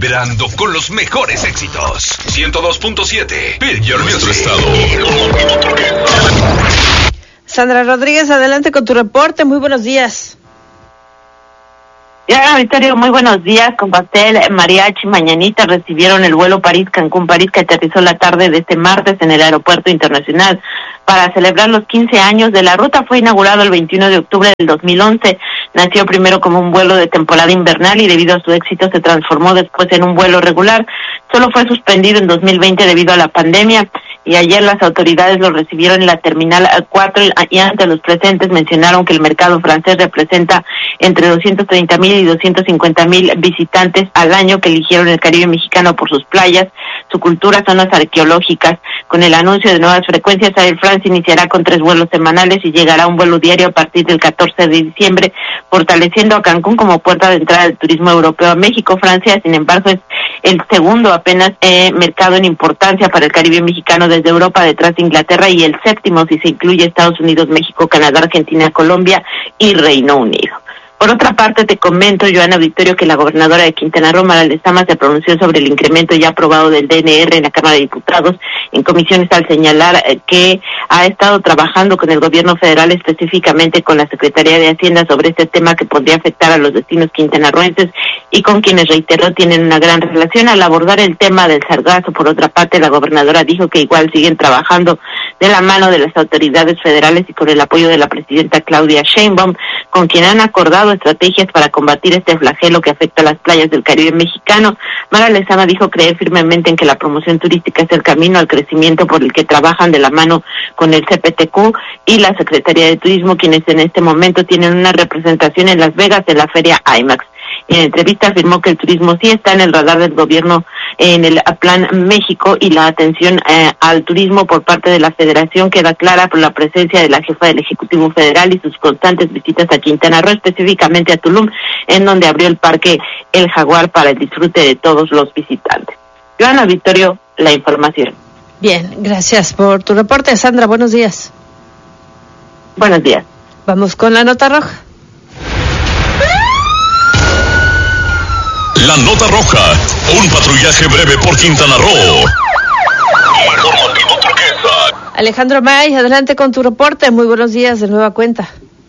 vibrando con los mejores éxitos. 102.7, Pillar nuestro estado. Sandra Rodríguez, adelante con tu reporte. Muy buenos días. Ya, Victorio, muy buenos días. Con pastel, mariachi, mañanita recibieron el vuelo París-Cancún-París que aterrizó la tarde de este martes en el aeropuerto internacional para celebrar los 15 años de la ruta. Fue inaugurado el 21 de octubre del 2011. Nació primero como un vuelo de temporada invernal y debido a su éxito se transformó después en un vuelo regular. Solo fue suspendido en 2020 debido a la pandemia. Y ayer las autoridades lo recibieron en la Terminal 4 y ante los presentes mencionaron que el mercado francés representa entre 230,000 y 250,000 visitantes al año que eligieron el Caribe mexicano por sus playas, su cultura, zonas arqueológicas. Con el anuncio de nuevas frecuencias, Air France iniciará con 3 vuelos semanales y llegará a un vuelo diario a partir del 14 de diciembre, fortaleciendo a Cancún como puerta de entrada del turismo europeo a México. Francia, sin embargo, es el segundo apenas mercado en importancia para el Caribe mexicano desde Europa, detrás de Inglaterra, y el séptimo si se incluye Estados Unidos, México, Canadá, Argentina, Colombia y Reino Unido. Por otra parte, te comento, Joana Victorio, que la gobernadora de Quintana Roo, Mara Lezama, se pronunció sobre el incremento ya aprobado del DNR en la Cámara de Diputados en comisiones al señalar que ha estado trabajando con el gobierno federal, específicamente con la Secretaría de Hacienda, sobre este tema que podría afectar a los destinos quintanarroenses y con quienes, reiteró, tienen una gran relación. Al abordar el tema del sargazo, por otra parte, la gobernadora dijo que igual siguen trabajando de la mano de las autoridades federales y con el apoyo de la presidenta Claudia Sheinbaum, con quien han acordado estrategias para combatir este flagelo que afecta a las playas del Caribe mexicano. Mara Lezama dijo creer firmemente en que la promoción turística es el camino al crecimiento por el que trabajan de la mano con el CPTQ y la Secretaría de Turismo, quienes en este momento tienen una representación en Las Vegas de la feria IMAX. En entrevista afirmó que el turismo sí está en el radar del gobierno en el Plan México y la atención al turismo por parte de la Federación queda clara por la presencia de la jefa del Ejecutivo Federal y sus constantes visitas a Quintana Roo, específicamente a Tulum, en donde abrió el Parque El Jaguar para el disfrute de todos los visitantes. Joana Victorio, la información. Bien, gracias por tu reporte, Sandra. Buenos días. Buenos días. Vamos con la nota roja. La nota roja, un patrullaje breve por Quintana Roo. Informativo Turquesa. Alejandro May, adelante con tu reporte. Muy buenos días de nueva cuenta.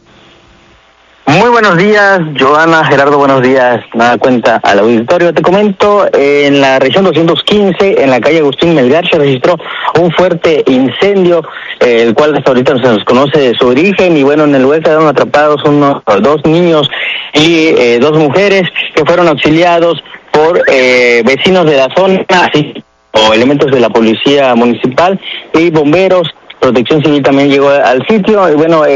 Muy buenos días, Joana, Gerardo, buenos días. Nada cuenta al auditorio. Te comento, en la región 215, en la calle Agustín Melgar, se registró un fuerte incendio, el cual hasta ahorita no se nos conoce su origen. Y bueno, en el lugar quedaron atrapados 2 niños y 2 mujeres que fueron auxiliados por vecinos de la zona, así o elementos de la policía municipal y bomberos. Protección Civil también llegó al sitio y bueno,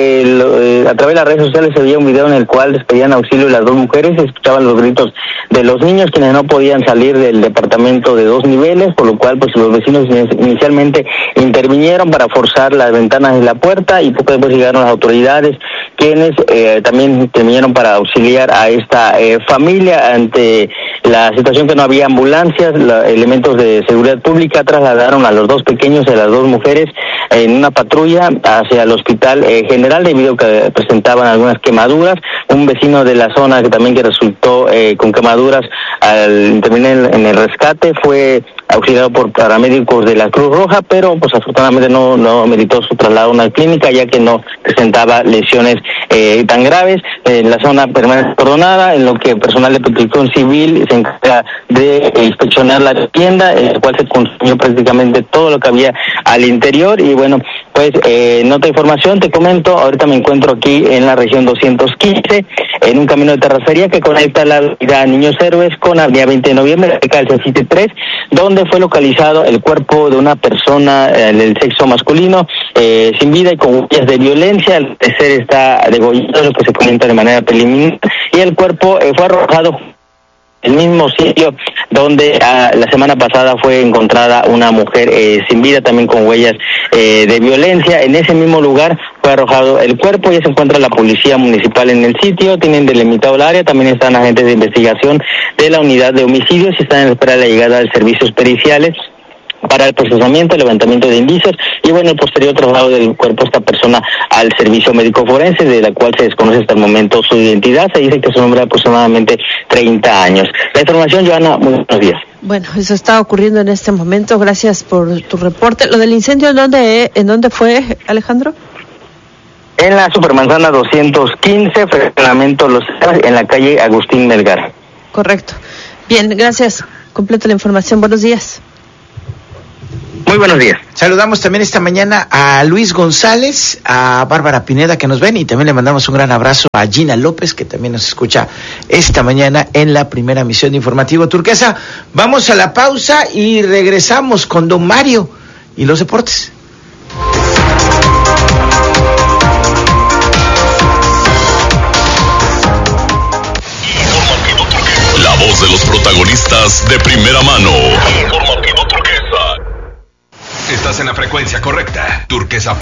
a través de las redes sociales se veía un video en el cual les pedían auxilio las 2 mujeres, se escuchaban los gritos de los niños, quienes no podían salir del departamento de 2 niveles, por lo cual pues los vecinos inicialmente intervinieron para forzar las ventanas de la puerta y poco después llegaron las autoridades, quienes también intervinieron para auxiliar a esta familia. Ante la situación que no había ambulancias, elementos de seguridad pública trasladaron a los 2 pequeños y a las 2 mujeres en una patrulla hacia el hospital general debido a que presentaban algunas quemaduras. Un vecino de la zona que resultó con quemaduras al intervenir en el rescate fue auxiliado por paramédicos de la Cruz Roja, pero pues afortunadamente no meritó su traslado a una clínica ya que no presentaba lesiones tan graves. La zona permanece acordonada, en lo que personal de Protección Civil se encarga de inspeccionar la tienda, en la cual se consumió prácticamente todo lo que había al interior. Y bueno, pues nota de información, te comento, ahorita me encuentro aquí en la región 215, en un camino de terracería que conecta la avenida Niños Héroes con la avenida 20 de noviembre, cerca del CECITE 3, donde fue localizado el cuerpo de una persona del sexo masculino, sin vida y con huellas de violencia. Al parecer está degollado, lo que se comenta de manera preliminar, y el cuerpo fue arrojado el mismo sitio donde la semana pasada fue encontrada una mujer sin vida, también con huellas de violencia. En ese mismo lugar fue arrojado el cuerpo. Ya se encuentra la policía municipal en el sitio, tienen delimitado el área, también están agentes de investigación de la unidad de homicidios y están en espera de la llegada de servicios periciales para el procesamiento, el levantamiento de indicios y bueno, el posterior traslado del cuerpo de esta persona al servicio médico forense, de la cual se desconoce hasta el momento su identidad. Se dice que es un hombre de aproximadamente 30 años. La información, Joana, muy buenos días. Bueno, eso está ocurriendo en este momento. Gracias por tu reporte. Lo del incendio, ¿en dónde fue, Alejandro? En la Supermanzana 215, fraccionamiento Los Cerros, en la calle Agustín Melgar. Correcto. Bien, gracias. Completa la información. Buenos días. Muy buenos días. Saludamos también esta mañana a Luis González, a Bárbara Pineda que nos ven y también le mandamos un gran abrazo a Gina López que también nos escucha esta mañana en la primera emisión de Informativo Turquesa. Vamos a la pausa y regresamos con don Mario y los deportes. La voz de los protagonistas de primera mano. Informativo Turquesa. Estás en la frecuencia correcta. Turquesa